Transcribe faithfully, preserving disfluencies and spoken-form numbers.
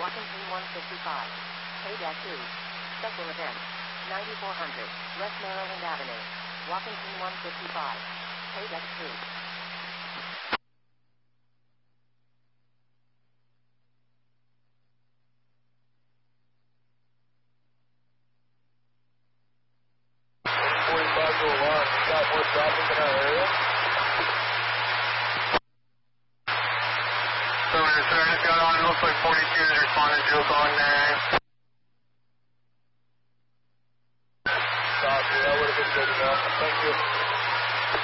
Washington one fifty-five. K two. Special event. ninety-four hundred. West Maryland Avenue. Washington one fifty-five. K two. forty-five to alarm. Got more traffic in our area? So, sir, I just got on. It looks like forty-two is responding to a call in there.